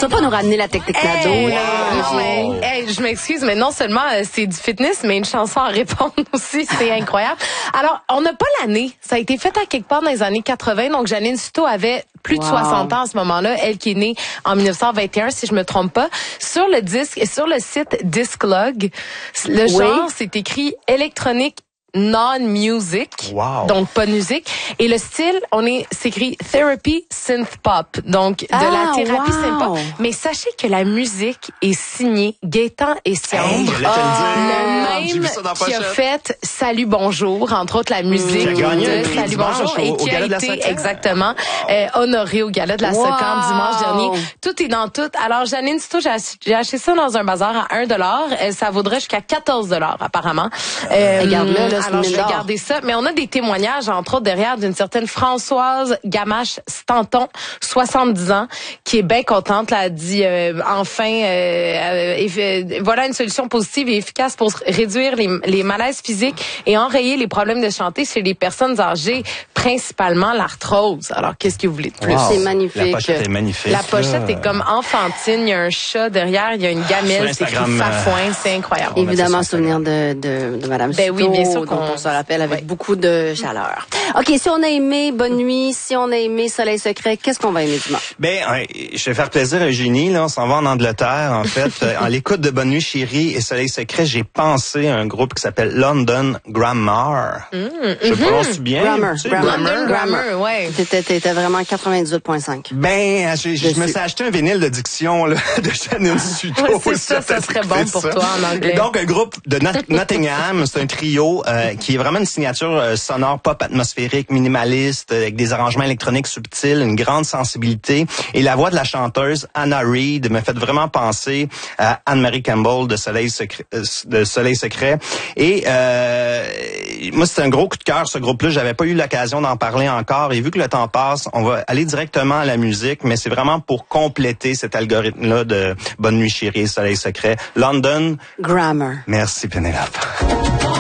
vas pas nous ramener la technique cadeau, là. Non, mais, je m'excuse, mais non seulement c'est du fitness, mais une chanson à répondre aussi, c'est incroyable. Alors, on n'a pas l'année. Ça a été fait à quelque part dans les années 80, donc Janine Souto avait plus de 60 ans à ce moment-là, elle qui est née en 1921, si je me trompe pas. Sur le disque et sur le site Disclog, le genre, c'est écrit électronique non-music, donc pas de musique. Et le style, c'est écrit Therapy Synth Pop, donc de la thérapie synth pop. Mais sachez que la musique est signée Gaëtan et Siambre, le même qui a fait Salut Bonjour, entre autres la musique de Salut Bonjour, et qui a été exactement honoré au Gala de la Socam dimanche dernier. Tout est dans tout. Alors Janine Souto, j'ai acheté ça dans un bazar à $1. Ça vaudrait jusqu'à $14 apparemment. Regarde-le, là. Alors, je vais garder ça. Mais on a des témoignages, entre autres, derrière d'une certaine Françoise Gamache-Stanton, 70 ans, qui est bien contente. Là, elle dit, voilà une solution positive et efficace pour réduire les malaises physiques et enrayer les problèmes de santé chez les personnes âgées, principalement l'arthrose. Alors, qu'est-ce que vous voulez de plus? C'est magnifique. La pochette est magnifique. La pochette est comme enfantine. Il y a un chat derrière, il y a une gamelle, c'est écrit Fafouin. C'est incroyable. Évidemment, souvenir de Madame Souto. Oui, bien sûr on se rappelle avec beaucoup de chaleur. OK, si on a aimé Bonne Nuit, si on a aimé Soleil Secret, qu'est-ce qu'on va aimer dimanche? Je vais faire plaisir à Eugénie, là. On s'en va en Angleterre, en fait. En l'écoute de Bonne Nuit, Chérie et Soleil Secret, j'ai pensé à un groupe qui s'appelle London Grammar. Je prononce bien? London Grammar, ouais. T'étais vraiment 98.5. Je me suis acheté un vinyle de diction, là, de Janine Souto. Ouais, ça serait bon pour toi en anglais. Et donc, un groupe de Nottingham, c'est un trio, qui est vraiment une signature sonore pop atmosphérique, minimaliste, avec des arrangements électroniques subtils, une grande sensibilité. Et la voix de la chanteuse Anna Reid me fait vraiment penser à Anne-Marie Campbell de Soleil Secret. Et moi, c'est un gros coup de cœur, ce groupe-là. J'avais pas eu l'occasion d'en parler encore. Et vu que le temps passe, on va aller directement à la musique, mais c'est vraiment pour compléter cet algorithme-là de Bonne Nuit Chérie et Soleil Secret. London Grammar. Merci, Pénélope.